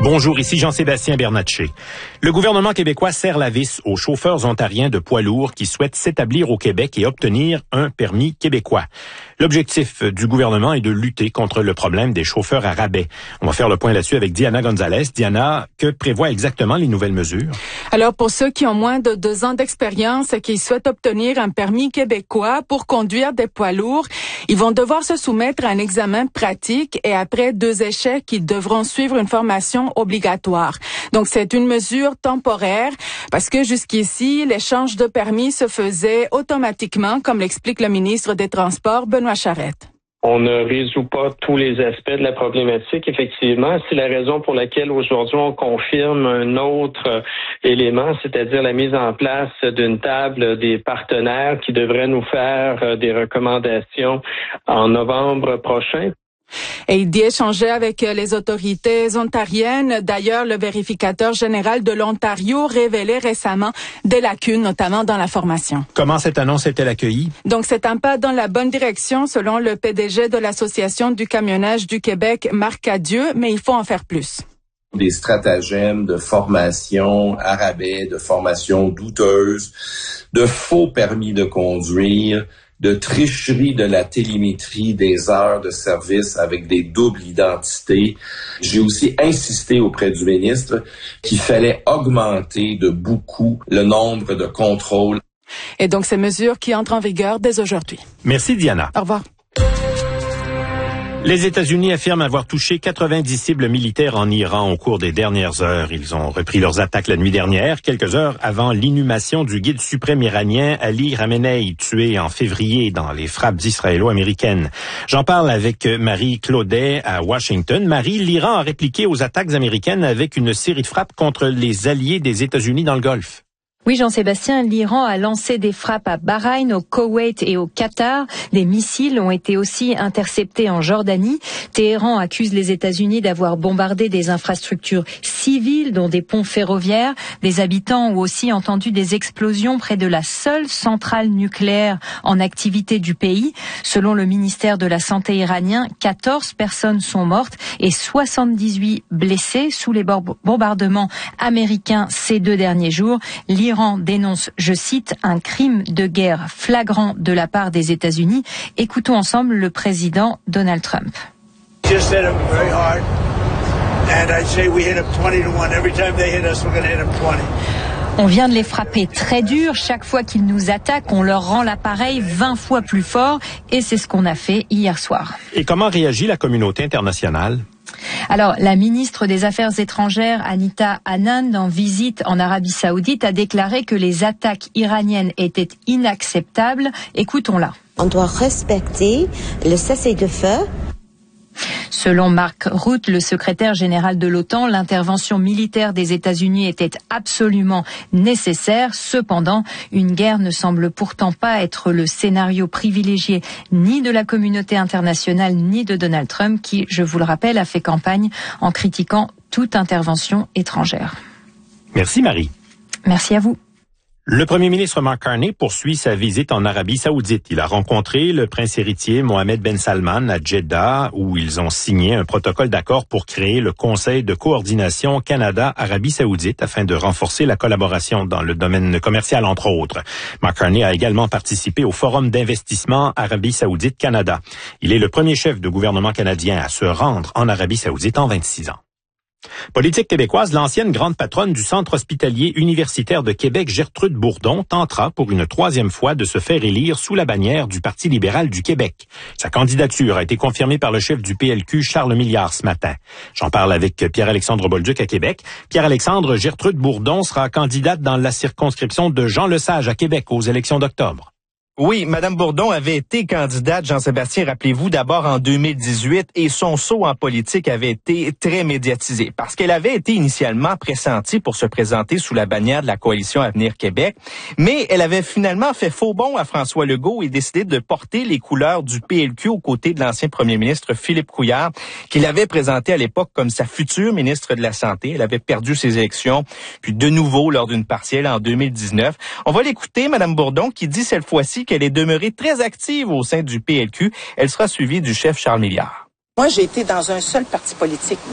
Bonjour, ici Jean-Sébastien Bernatchez. Le gouvernement québécois serre la vis aux chauffeurs ontariens de poids lourds qui souhaitent s'établir au Québec et obtenir un permis québécois. L'objectif du gouvernement est de lutter contre le problème des chauffeurs à rabais. On va faire le point là-dessus avec Diana Gonzalez. Diana, que prévoient exactement les nouvelles mesures? Alors, pour ceux qui ont moins de 2 ans d'expérience et qui souhaitent obtenir un permis québécois pour conduire des poids lourds, ils vont devoir se soumettre à un examen pratique et après 2 échecs, ils devront suivre une formation obligatoire. Donc, c'est une mesure temporaire parce que jusqu'ici, l'échange de permis se faisait automatiquement, comme l'explique le ministre des Transports, Benoît Charette. On ne résout pas tous les aspects de la problématique, effectivement. C'est la raison pour laquelle aujourd'hui on confirme un autre élément, c'est-à-dire la mise en place d'une table des partenaires qui devrait nous faire des recommandations en novembre prochain. Et il dit échanger avec les autorités ontariennes. D'ailleurs, le vérificateur général de l'Ontario révélait récemment des lacunes, notamment dans la formation. Comment cette annonce est-elle accueillie? Donc, c'est un pas dans la bonne direction, selon le PDG de l'Association du camionnage du Québec, Marc Cadieux, mais il faut en faire plus. Des stratagèmes de formation à rabais, de formation douteuse, de faux permis de conduire, de tricherie de la télémétrie des heures de service avec des doubles identités. J'ai aussi insisté auprès du ministre qu'il fallait augmenter de beaucoup le nombre de contrôles. Et donc, ces mesures qui entrent en vigueur dès aujourd'hui. Merci, Diana. Au revoir. Les États-Unis affirment avoir touché 90 cibles militaires en Iran au cours des dernières heures. Ils ont repris leurs attaques la nuit dernière, quelques heures avant l'inhumation du guide suprême iranien Ali Khamenei, tué en février dans les frappes israélo-américaines. J'en parle avec Marie Claudet à Washington. Marie, l'Iran a répliqué aux attaques américaines avec une série de frappes contre les alliés des États-Unis dans le Golfe. Oui, Jean-Sébastien, l'Iran a lancé des frappes à Bahreïn, au Koweït et au Qatar. Des missiles ont été aussi interceptés en Jordanie. Téhéran accuse les États-Unis d'avoir bombardé des infrastructures civiles, dont des ponts ferroviaires. Des habitants ont aussi entendu des explosions près de la seule centrale nucléaire en activité du pays. Selon le ministère de la Santé iranien, 14 personnes sont mortes et 78 blessées sous les bombardements américains ces 2 derniers jours. L'Iran dénonce, je cite, un crime de guerre flagrant de la part des États-Unis. Écoutons ensemble le président Donald Trump. On vient de les frapper très dur. Chaque fois qu'ils nous attaquent, on leur rend l'appareil 20 fois plus fort. Et c'est ce qu'on a fait hier soir. Et comment réagit la communauté internationale? Alors, la ministre des Affaires étrangères, Anita Anand, en visite en Arabie Saoudite, a déclaré que les attaques iraniennes étaient inacceptables. Écoutons-la. On doit respecter le cessez-le-feu. Selon Mark Rutte, le secrétaire général de l'OTAN, l'intervention militaire des États-Unis était absolument nécessaire. Cependant, une guerre ne semble pourtant pas être le scénario privilégié ni de la communauté internationale ni de Donald Trump qui, je vous le rappelle, a fait campagne en critiquant toute intervention étrangère. Merci Marie. Merci à vous. Le premier ministre Mark Carney poursuit sa visite en Arabie Saoudite. Il a rencontré le prince héritier Mohammed Ben Salman à Jeddah, où ils ont signé un protocole d'accord pour créer le Conseil de coordination Canada-Arabie Saoudite afin de renforcer la collaboration dans le domaine commercial, entre autres. Mark Carney a également participé au Forum d'investissement Arabie Saoudite-Canada. Il est le premier chef de gouvernement canadien à se rendre en Arabie Saoudite en 26 ans. Politique québécoise, l'ancienne grande patronne du Centre hospitalier universitaire de Québec, Gertrude Bourdon, tentera pour une 3e fois de se faire élire sous la bannière du Parti libéral du Québec. Sa candidature a été confirmée par le chef du PLQ, Charles Milliard, ce matin. J'en parle avec Pierre-Alexandre Bolduc à Québec. Pierre-Alexandre, Gertrude Bourdon sera candidate dans la circonscription de Jean-Lesage à Québec aux élections d'octobre. Oui, Madame Bourdon avait été candidate, Jean-Sébastien, rappelez-vous, d'abord en 2018 et son saut en politique avait été très médiatisé parce qu'elle avait été initialement pressentie pour se présenter sous la bannière de la Coalition Avenir Québec, mais elle avait finalement fait faux bond à François Legault et décidé de porter les couleurs du PLQ aux côtés de l'ancien premier ministre Philippe Couillard, qu'il avait présenté à l'époque comme sa future ministre de la Santé. Elle avait perdu ses élections, puis de nouveau lors d'une partielle en 2019. On va l'écouter, Madame Bourdon, qui dit cette fois-ci qu'elle est demeurée très active au sein du PLQ. Elle sera suivie du chef Charles Milliard. Moi, j'ai été dans un seul parti politique